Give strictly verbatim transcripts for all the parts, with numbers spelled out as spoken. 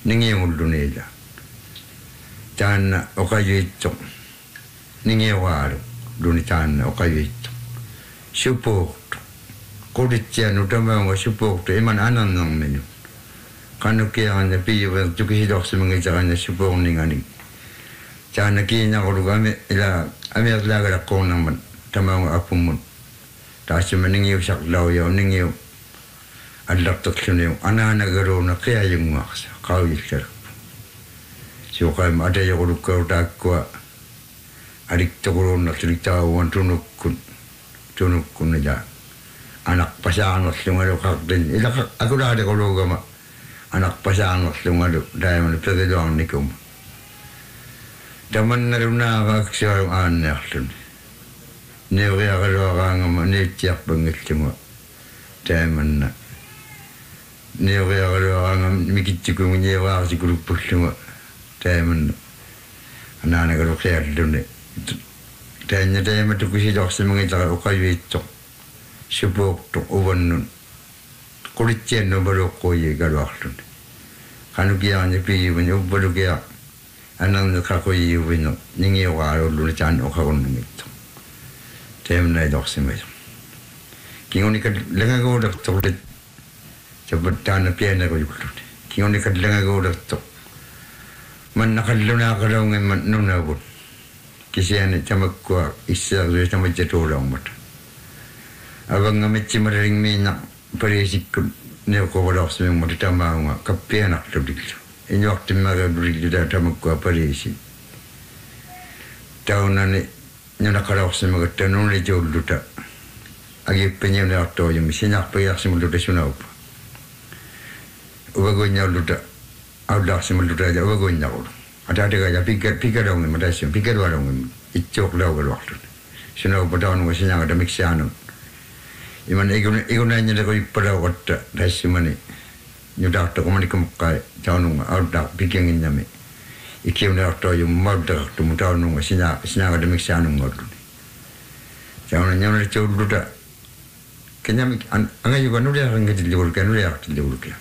ningi ullunila taanna okayuitto ningi waaru luni taanna okayuitto supuuktu kuditsianu tamaunga supuuktu iman anannarminu kanukiaanna piiver tukisidorsimangitarana supuurningani taanna kiinaquluga ame ila ameerlaagalaqqoornarman tamaunga apummun taasima ningiusaqlauya ningiu allarterluniu anaanagaruuna qiayunguarsa qauyillalappu suqaima atayaqulukkauutaakkua aliktoquluunnertuliktaaguan tunukkun tunukkun ila anaqpasaanerlungalu qarlin ila akulaaliqulugama anaqpasaanerlungalu daimana pegiluarnikum tamannalunaaqaaksiaru aannearluni neuriaqaluaraangama niitsiarpangillungua taimanna neuriaqaluaraangam mikittikungu neuraarsikuluppullunga taimanna anaanagaluqialluni taanna taima tukusidorsimangitara uqayuittoq supuuqtoq uvannun qulitsiannu baluqquyii galuarluni qanukiaarni piivani ubbalukia anarni qaquyiuvinu ningiuqaalulluni taan uqarunnangittoq taimna idorsimaya kingonika langaguulertoqlit sabattaana pianarujulluni kingonika langaguulertoq mannaqallunaaqalaungamman nunavut kisiani tamakkua issaarui tamatjatuulaumata avangamitsimalaringmiina pariisikkut neuqovalorsimingmata tamaunga kappianarlulillu inuartimmaruululillu tamakkua pariisi taunani nunaqalorsimagatta nunituulluta agippiñuneartoojumi sinarpagiarsimulluta sunaupa uvaguinnaulluta aullarsimulluta uvaguinnarulu ataatagaja pika pikalaungimma tassum pikalualungimma itsuuqlaugaluarluni sunaupa taununga sinangata miksiaanun iman iguna igunaanñalaku ippalauqatta tassumani nutaartoqumanikamukkai taununga aullar pikianginnami ikkiuneartoojum maultaqartumu taununga sina sinangata miksiaanungolluni tauna ñaunalituulluta kenyami angayuga nuliaqangatilligulka nuliaqtilligulka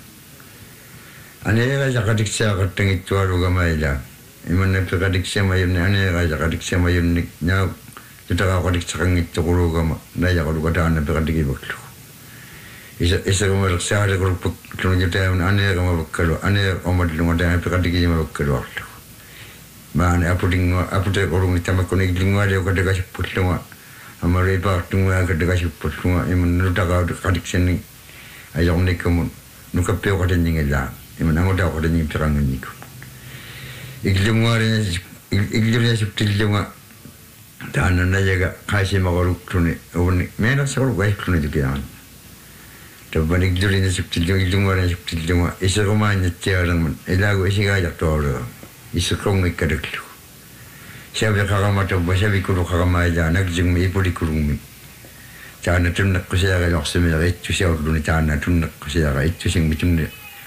aneega jaqatiksiaqattangittualugamaila imanna peqatiksiamayunni aneega jaqatiksiamayunni ñaa tutaqaqatiksaqangittuqulugama najaqaluga taanna peqatikivaklu isa isagamalaqsaaliquluppak tunujutaamna aneegama vakkalu aneega omadlunga taana peqatikijima vakkaluarlu maani aputingua aputequlungi tamakkunigillingualiukatakasippullunga amari paartunga kadakasippullunga iman nutaqaqatiksani ayaqnikamun nukappiuqatanjingilla iman angutaqatanjing piqangannikum igilunguarina igilunasiptillunga taanna najaga qaasimaqaluktuni uvni meenarsaqaluqaikluni tukiaan tabban igilunasiptillunga igilunguarinasiptillunga isaqumaannatsiaarangman ilaagu isigaajaqtualuga isiqungikkadaklu sabi qaqamatabba sabi kulu qaqamaila nakjingmi ipulikulungmi taana tunnaqqusiyaqilorsimila ittusiorluni taana tunnaqqusiyaq ittusingmi tunne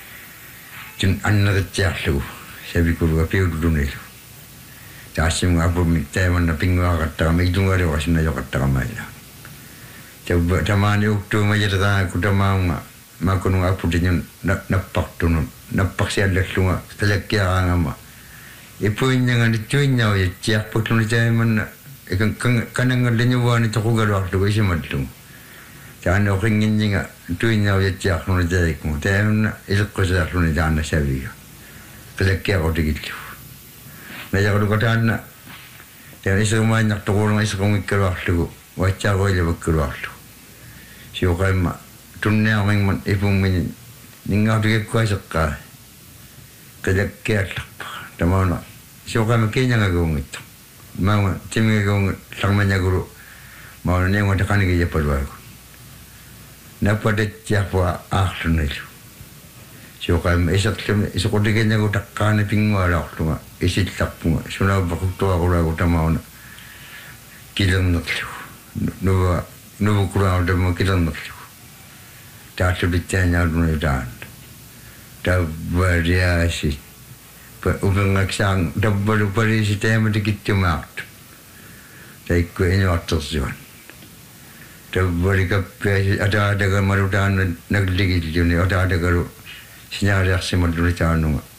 tun anneritsiarlugu sabi kuluga piullunilu taassimga apummi taimanna pinguaqattaqama igilungaaliuqasinna joqattaqamaila tabba tamaani uktuumajiraa kutamaunga makununga aputiñun nappaqtunun nappaqsiallallunga talakkiaqaangama ipuinnangani tuinnau yatsiarputluni taimanna ikan kanangalliñuvaani toqugaluarlugu isimallugu taana oqinginñinga tuinnau yatsiarluni taikmu taimanna ileqqusiarluni taana saviga qalakkiaqotigillu najaqaluga taanna taana isaqumaañartoqulunga isaqungikkaluarlugu watsaaruilivakkaluarlugu siuqaimma tunniarmingman ipummini ningaartukikkuaseqqaa qalakkiallarpa tamauna siuqaima kiiñangaguungittu maunga timigaguunga llarmañagulu mauna niunga taqanigiyapaluagu nappatattiarpua aarlunilu siuqaima isaqlumi isuqutigiñagu taqqaani pingualaarlunga isitlarpunga sunavaquttuaqulagu tamauna kilernerlugu nuva nuvukulaau tamma kilernerlugu taatlulitsiañaaluna taan tabbariasi upengaksaan dabbalu parisi taimatikittumaartu taikku inuartersuan tabbali kappiasi ataatagamalutaanna nagligilluni ataatagalu sinaaliarsimalluni taanunga